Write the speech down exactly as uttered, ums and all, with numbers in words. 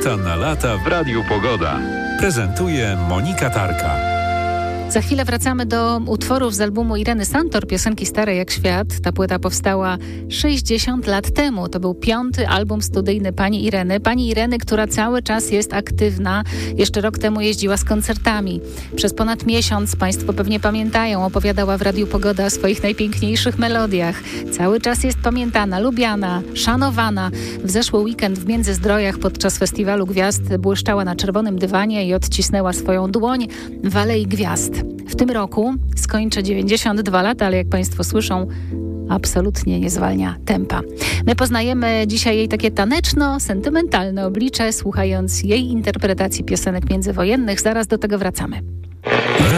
Lata na lata w Radiu Pogoda. Prezentuje Monika Tarka. Za chwilę wracamy do utworów z albumu Ireny Santor, piosenki Stare jak świat. Ta płyta powstała sześćdziesiąt lat temu. To był piąty album studyjny pani Ireny. Pani Ireny, która cały czas jest aktywna. Jeszcze rok temu jeździła z koncertami. Przez ponad miesiąc, Państwo pewnie pamiętają, opowiadała w Radiu Pogoda o swoich najpiękniejszych melodiach. Cały czas jest pamiętana, lubiana, szanowana. W zeszły weekend w Międzyzdrojach podczas Festiwalu Gwiazd błyszczała na czerwonym dywanie i odcisnęła swoją dłoń w Alei Gwiazd. W tym roku skończę dziewięćdziesiąt dwa lata, ale jak Państwo słyszą, absolutnie nie zwalnia tempa. My poznajemy dzisiaj jej takie taneczno-sentymentalne oblicze, słuchając jej interpretacji piosenek międzywojennych. Zaraz do tego wracamy.